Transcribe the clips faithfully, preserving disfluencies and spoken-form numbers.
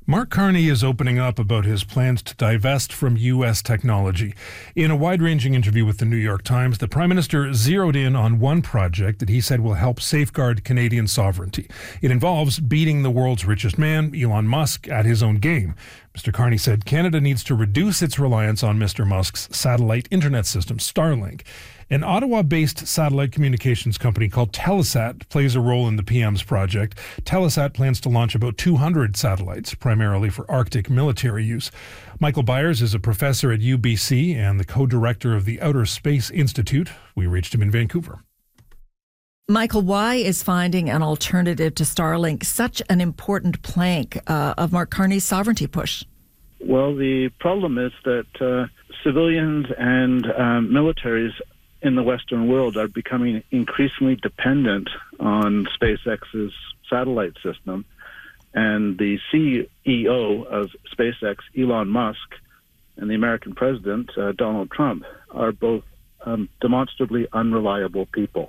Mark Carney is opening up about his plans to divest from U S technology. In a wide-ranging interview with the New York Times, the Prime Minister zeroed in on one project that he said will help safeguard Canadian sovereignty. It involves beating the world's richest man, Elon Musk, at his own game. Mister Carney said Canada needs to reduce its reliance on Mister Musk's satellite internet system, Starlink. An Ottawa-based satellite communications company called Telesat plays a role in the P M's project. Telesat plans to launch about two hundred satellites, primarily for Arctic military use. Michael Byers is a professor at U B C and the co-director of the Outer Space Institute. We reached him in Vancouver. Michael, why is finding an alternative to Starlink such an important plank uh, of Mark Carney's sovereignty push? Well, the problem is that uh, civilians and um, militaries in the Western world are becoming increasingly dependent on SpaceX's satellite system. And the C E O of SpaceX, Elon Musk, and the American president, uh, Donald Trump, are both um, demonstrably unreliable people.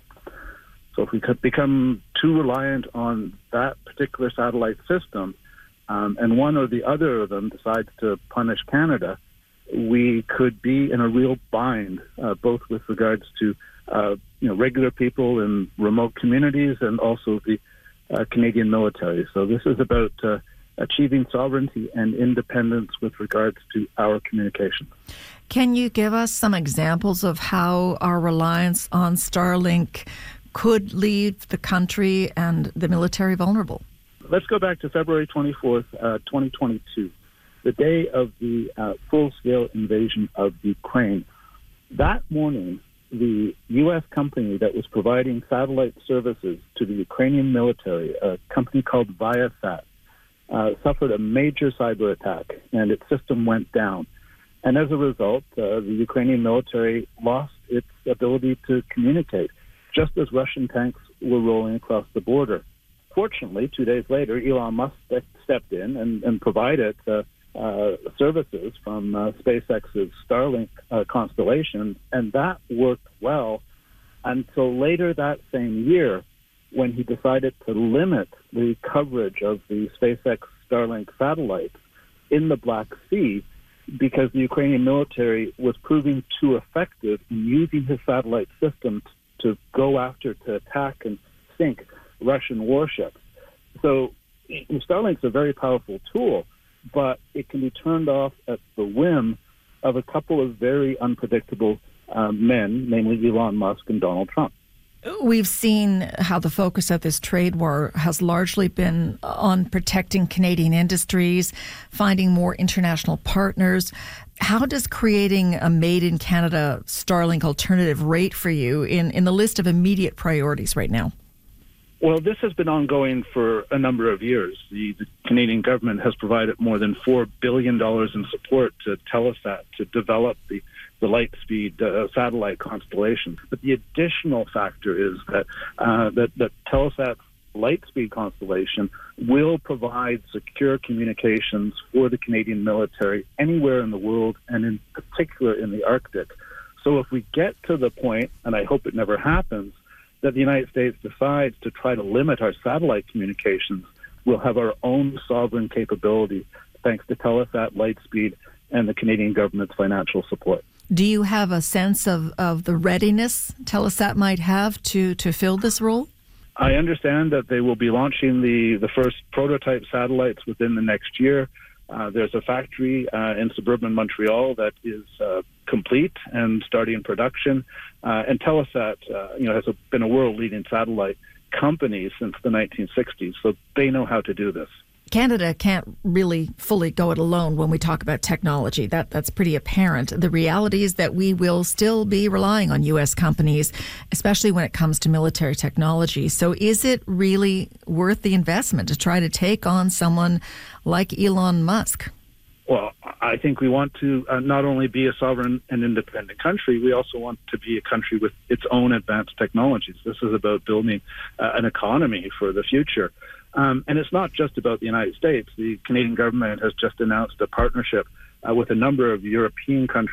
So if we could become too reliant on that particular satellite system, um, and one or the other of them decides to punish Canada, we could be in a real bind, uh, both with regards to uh, you know regular people in remote communities and also the uh, Canadian military. So this is about uh, achieving sovereignty and independence with regards to our communications. Can you give us some examples of how our reliance on Starlink could leave the country and the military vulnerable? Let's go back to February twenty-fourth, uh, twenty twenty-two. The day of the uh, full-scale invasion of Ukraine. That morning, the U S company that was providing satellite services to the Ukrainian military, a company called Viasat, uh, suffered a major cyber attack, and its system went down. And as a result, uh, the Ukrainian military lost its ability to communicate, just as Russian tanks were rolling across the border. Fortunately, two days later, Elon Musk stepped in and, and provided uh, Uh, services from uh, SpaceX's Starlink uh, constellation, and that worked well until later that same year when he decided to limit the coverage of the SpaceX Starlink satellites in the Black Sea because the Ukrainian military was proving too effective in using his satellite system t- to go after, to attack and sink Russian warships. So Starlink's a very powerful tool, but it can be turned off at the whim of a couple of very unpredictable uh, men, namely Elon Musk and Donald Trump. We've seen how the focus of this trade war has largely been on protecting Canadian industries, finding more international partners. How does creating a made-in-Canada Starlink alternative rate for you in, in the list of immediate priorities right now? Well, this has been ongoing for a number of years. The, the Canadian government has provided more than four billion dollars in support to Telesat to develop the, the Lightspeed uh, satellite constellation. But the additional factor is that, uh, that, that Telesat's Lightspeed constellation will provide secure communications for the Canadian military anywhere in the world, and in particular in the Arctic. So if we get to the point, and I hope it never happens, that the United States decides to try to limit our satellite communications, we'll have our own sovereign capability thanks to Telesat, Lightspeed, and the Canadian government's financial support. Do you have a sense of, of the readiness Telesat might have to, to fill this role? I understand that they will be launching the, the first prototype satellites within the next year. Uh, there's a factory uh, in suburban Montreal that is uh, complete and starting production. Uh, and Telesat, uh, you know, has a, been a world-leading satellite company since the nineteen sixties, so they know how to do this. Canada can't really fully go it alone when we talk about technology. That that's pretty apparent. The reality is that we will still be relying on U S companies, especially when it comes to military technology. So is it really worth the investment to try to take on someone like Elon Musk? Well, I think we want to uh, not only be a sovereign and independent country, we also want to be a country with its own advanced technologies. This is about building uh, an economy for the future. Um, and it's not just about the United States. The Canadian government has just announced a partnership uh, with a number of European countries